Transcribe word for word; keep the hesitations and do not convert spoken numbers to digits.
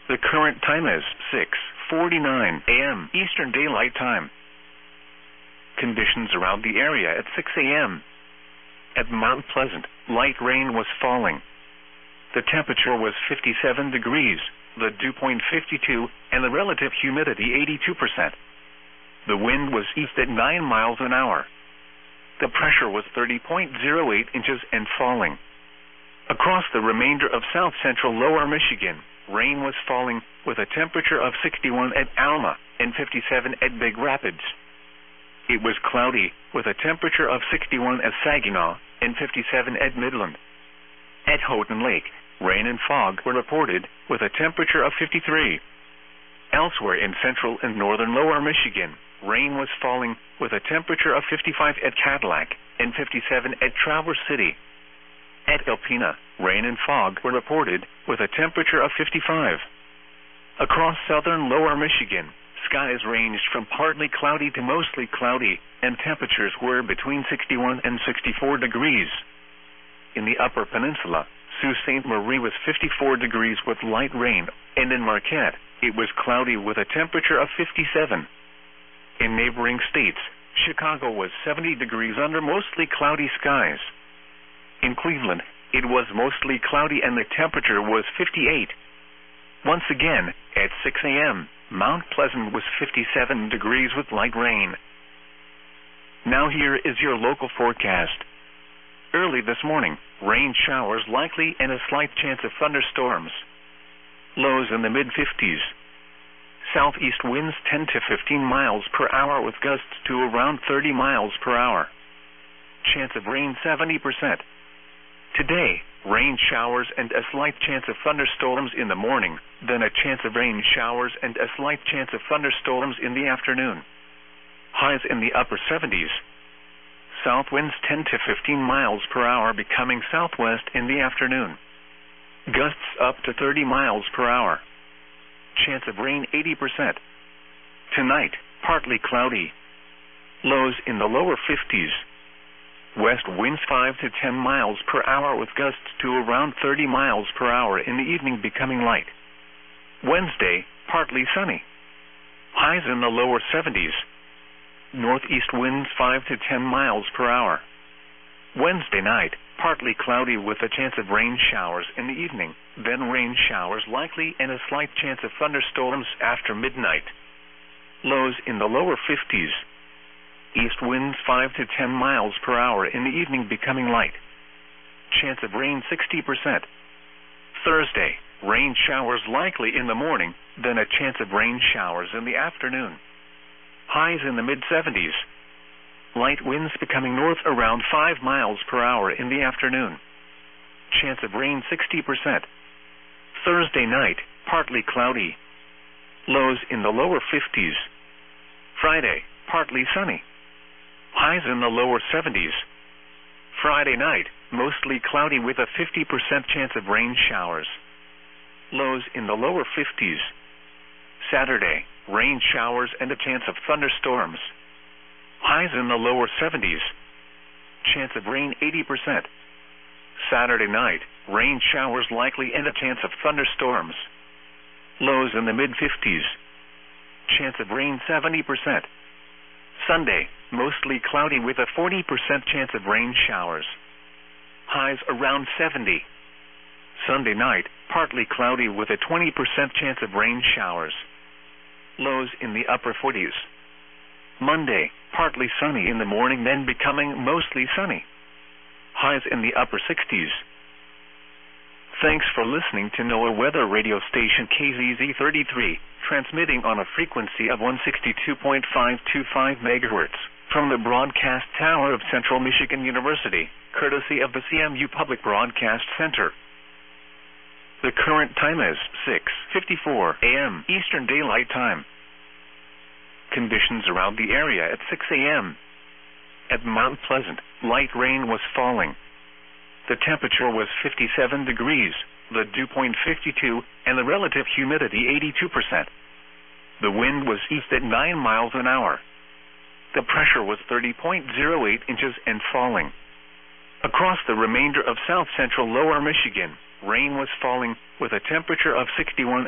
The current time is six forty-nine a m Eastern Daylight Time. Conditions around the area at six a m At Mount Pleasant, light rain was falling. The temperature was fifty-seven degrees, the dew point fifty-two, and the relative humidity eighty-two percent. The wind was east at nine miles an hour. The pressure was thirty point zero eight inches and falling. Across the remainder of south-central lower Michigan, rain was falling with a temperature of sixty-one at Alma and fifty-seven at Big Rapids. It was cloudy with a temperature of sixty-one at Saginaw and fifty-seven at Midland. At Houghton Lake, rain and fog were reported with a temperature of fifty-three. Elsewhere in central and northern lower Michigan, rain was falling with a temperature of fifty-five at Cadillac and fifty-seven at Traverse City. At Alpena, rain and fog were reported with a temperature of fifty-five. Across southern lower Michigan, skies ranged from partly cloudy to mostly cloudy, and temperatures were between sixty-one and sixty-four degrees. In the Upper Peninsula, Sault Ste. Marie was fifty-four degrees with light rain, and in Marquette, it was cloudy with a temperature of fifty-seven. In neighboring states, Chicago was seventy degrees under mostly cloudy skies. In Cleveland, it was mostly cloudy and the temperature was fifty-eight. Once again, at six a m, Mount Pleasant was fifty-seven degrees with light rain. Now here is your local forecast. Early this morning, rain showers likely and a slight chance of thunderstorms. Lows in the mid-fifties. Southeast winds ten to fifteen miles per hour with gusts to around thirty miles per hour. Chance of rain seventy percent. Today, rain showers and a slight chance of thunderstorms in the morning, then a chance of rain showers and a slight chance of thunderstorms in the afternoon. Highs in the upper seventies. South winds ten to fifteen miles per hour becoming southwest in the afternoon. Gusts up to thirty miles per hour. Chance of rain eighty percent. Tonight, partly cloudy. Lows in the lower fifties. West winds five to ten miles per hour with gusts to around thirty miles per hour in the evening becoming light. Wednesday, partly sunny. Highs in the lower seventies. Northeast winds five to ten miles per hour. Wednesday night, partly cloudy with a chance of rain showers in the evening, then rain showers likely and a slight chance of thunderstorms after midnight. Lows in the lower fifties. East winds five to ten miles per hour in the evening becoming light. Chance of rain sixty percent. Thursday, rain showers likely in the morning, then a chance of rain showers in the afternoon. Highs in the mid-seventies. Light winds becoming north around five miles per hour in the afternoon. Chance of rain sixty percent. Thursday night, partly cloudy. Lows in the lower fifties. Friday, partly sunny. Highs in the lower seventies. Friday night, mostly cloudy with a fifty percent chance of rain showers. Lows in the lower fifties. Saturday, rain showers and a chance of thunderstorms. Highs in the lower seventies. Chance of rain eighty percent. Saturday night, rain showers likely and a chance of thunderstorms. Lows in the mid-fifties. Chance of rain seventy percent. Sunday, mostly cloudy with a forty percent chance of rain showers. Highs around seventy. Sunday night, partly cloudy with a twenty percent chance of rain showers. Lows in the upper forties. Monday, partly sunny in the morning, then becoming mostly sunny. Highs in the upper sixties. Thanks for listening to NOAA Weather Radio Station K Z Z thirty-three, transmitting on a frequency of one sixty-two point five two five megahertz from the broadcast tower of Central Michigan University, courtesy of the C M U Public Broadcast Center. The current time is six fifty-four a m Eastern Daylight Time. Conditions around the area at six a m At Mount Pleasant, light rain was falling. The temperature was fifty-seven degrees, the dew point fifty-two, and the relative humidity eighty-two percent. The wind was east at nine miles an hour. The pressure was thirty point zero eight inches and falling. Across the remainder of south-central lower Michigan, rain was falling with a temperature of sixty-one